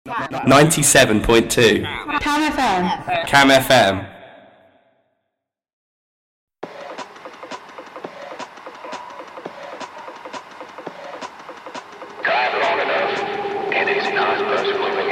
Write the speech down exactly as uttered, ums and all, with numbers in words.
ninety-seven point two. Cam F M. Cam F M. Drive long enough, and it's not possible.